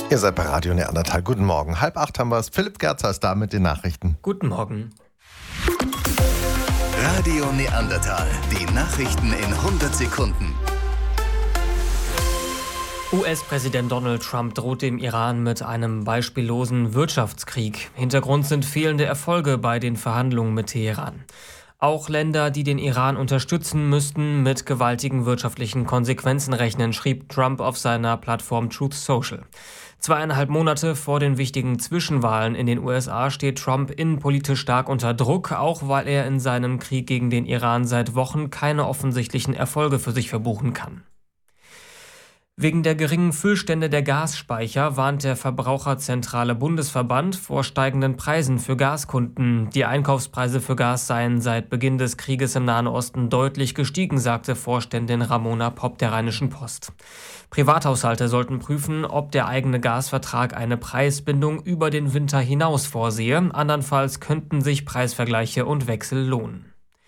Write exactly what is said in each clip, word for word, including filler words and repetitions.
Ihr seid bei Radio Neandertal. Guten Morgen. Halb acht haben wir es. Philipp Gerzer ist da mit den Nachrichten. Guten Morgen. Radio Neandertal. Die Nachrichten in hundert Sekunden. U S-Präsident Donald Trump droht dem Iran mit einem beispiellosen Wirtschaftskrieg. Hintergrund sind fehlende Erfolge bei den Verhandlungen mit Teheran. Auch Länder, die den Iran unterstützen, müssten mit gewaltigen wirtschaftlichen Konsequenzen rechnen, schrieb Trump auf seiner Plattform Truth Social. Zweieinhalb Monate vor den wichtigen Zwischenwahlen in den U S A steht Trump innenpolitisch stark unter Druck, auch weil er in seinem Krieg gegen den Iran seit Wochen keine offensichtlichen Erfolge für sich verbuchen kann. Wegen der geringen Füllstände der Gasspeicher warnt der Verbraucherzentrale Bundesverband vor steigenden Preisen für Gaskunden. Die Einkaufspreise für Gas seien seit Beginn des Krieges im Nahen Osten deutlich gestiegen, sagte Vorständin Ramona Popp der Rheinischen Post. Privathaushalte sollten prüfen, ob der eigene Gasvertrag eine Preisbindung über den Winter hinaus vorsehe. Andernfalls könnten sich Preisvergleiche und Wechsel lohnen.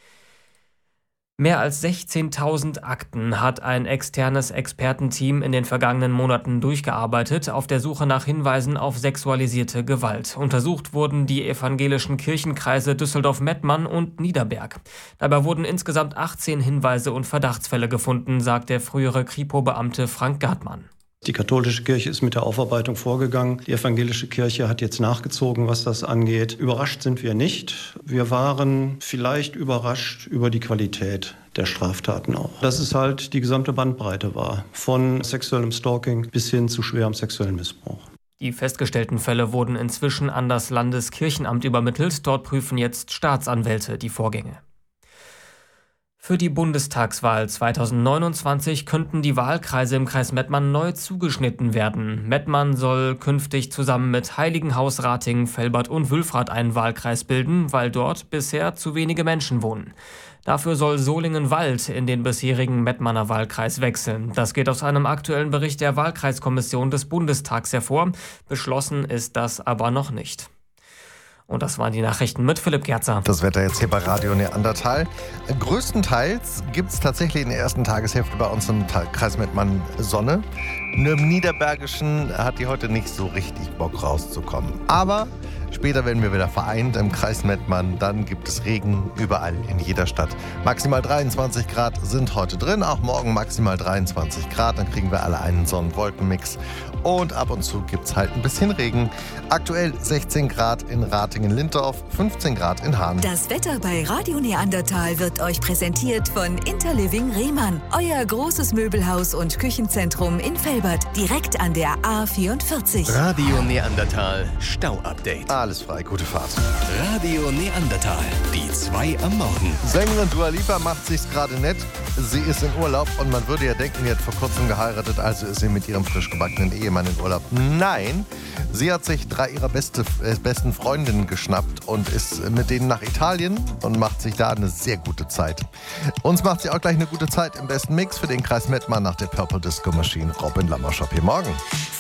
Mehr als sechzehntausend Akten hat ein externes Expertenteam in den vergangenen Monaten durchgearbeitet, auf der Suche nach Hinweisen auf sexualisierte Gewalt. Untersucht wurden die evangelischen Kirchenkreise Düsseldorf-Mettmann und Niederberg. Dabei wurden insgesamt achtzehn Hinweise und Verdachtsfälle gefunden, sagt der frühere Kripo-Beamte Frank Gartmann. Die katholische Kirche ist mit der Aufarbeitung vorgegangen. Die evangelische Kirche hat jetzt nachgezogen, was das angeht. Überrascht sind wir nicht. Wir waren vielleicht überrascht über die Qualität der Straftaten auch. Dass es halt die gesamte Bandbreite war, von sexuellem Stalking bis hin zu schwerem sexuellen Missbrauch. Die festgestellten Fälle wurden inzwischen an das Landeskirchenamt übermittelt. Dort prüfen jetzt Staatsanwälte die Vorgänge. Für die Bundestagswahl zweitausendneunundzwanzig könnten die Wahlkreise im Kreis Mettmann neu zugeschnitten werden. Mettmann soll künftig zusammen mit Heiligenhaus, Ratingen, Velbert und Wülfrath einen Wahlkreis bilden, weil dort bisher zu wenige Menschen wohnen. Dafür soll Solingen-Wald in den bisherigen Mettmanner Wahlkreis wechseln. Das geht aus einem aktuellen Bericht der Wahlkreiskommission des Bundestags hervor. Beschlossen ist das aber noch nicht. Und das waren die Nachrichten mit Philipp Gerzer. Das Wetter jetzt hier bei Radio Neandertal. Größtenteils gibt es tatsächlich in der ersten Tageshälfte bei uns im Kreis Mettmann Sonne. Nur im Niederbergischen hat die heute nicht so richtig Bock rauszukommen. Aber später werden wir wieder vereint im Kreis Mettmann. Dann gibt es Regen überall in jeder Stadt. Maximal dreiundzwanzig Grad sind heute drin. Auch morgen maximal dreiundzwanzig Grad. Dann kriegen wir alle einen Sonnen-Wolken-Mix. Und ab und zu gibt es halt ein bisschen Regen. Aktuell sechzehn Grad in Ratingen-Lindorf, fünfzehn Grad in Hahn. Das Wetter bei Radio Neandertal wird euch präsentiert von Interliving Rehmann. Euer großes Möbelhaus und Küchenzentrum in Velbert, direkt an der A vierundvierzig. Radio Neandertal Stau-Update. Alles frei, gute Fahrt. Radio Neandertal, die zwei am Morgen. Sängerin Dua Lipa macht sich's gerade nett. Sie ist in Urlaub und man würde ja denken, sie hat vor kurzem geheiratet, also ist sie mit ihrem frisch gebackenen Ehemann in Urlaub. Nein, sie hat sich drei ihrer beste, äh, besten Freundinnen geschnappt und ist mit denen nach Italien und macht sich da eine sehr gute Zeit. Uns macht sie auch gleich eine gute Zeit im besten Mix für den Kreis Mettmann nach der Purple Disco Machine. Robin Lammerschop hier morgen.